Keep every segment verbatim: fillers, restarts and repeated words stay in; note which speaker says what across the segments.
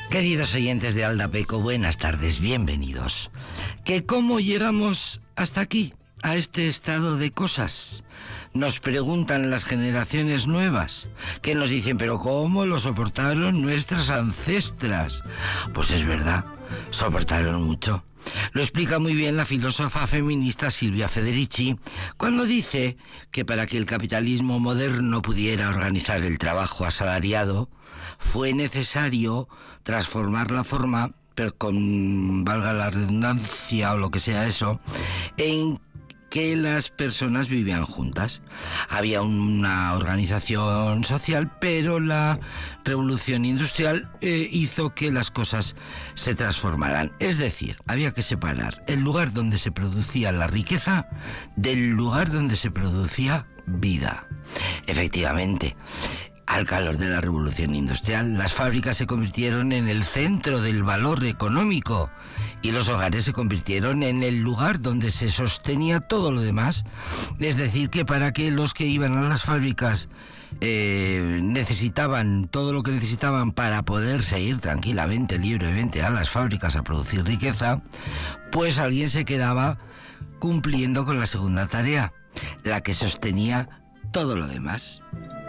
Speaker 1: Queridos oyentes de Aldapeco, buenas tardes, bienvenidos. ¿Que cómo llegamos hasta aquí, a este estado de cosas? Nos preguntan las generaciones nuevas, que nos dicen, ¿pero cómo lo soportaron nuestras ancestras? Pues es verdad, soportaron mucho. Lo explica muy bien la filósofa feminista Silvia Federici cuando dice que para que el capitalismo moderno pudiera organizar el trabajo asalariado, fue necesario transformar la forma, pero con, valga la redundancia o lo que sea eso, en que las personas vivían juntas. Había una organización social, pero la revolución industrial eh, hizo que las cosas se transformaran. Es decir, había que separar el lugar donde se producía la riqueza del lugar donde se producía vida. Efectivamente, al calor de la revolución industrial, las fábricas se convirtieron en el centro del valor económico y los hogares se convirtieron en el lugar donde se sostenía todo lo demás. Es decir, que para que los que iban a las fábricas eh, necesitaban todo lo que necesitaban para poderse ir tranquilamente, libremente a las fábricas a producir riqueza, pues alguien se quedaba cumpliendo con la segunda tarea, la que sostenía todo lo demás.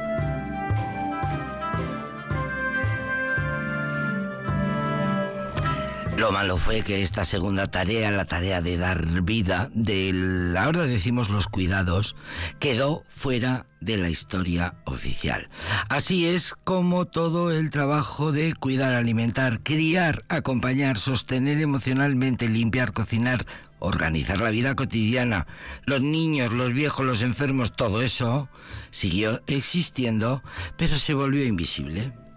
Speaker 1: Lo malo fue que esta segunda tarea, la tarea de dar vida, de ahora decimos los cuidados, quedó fuera de la historia oficial. Así es como todo el trabajo de cuidar, alimentar, criar, acompañar, sostener emocionalmente, limpiar, cocinar, organizar la vida cotidiana, los niños, los viejos, los enfermos, todo eso siguió existiendo, pero se volvió invisible.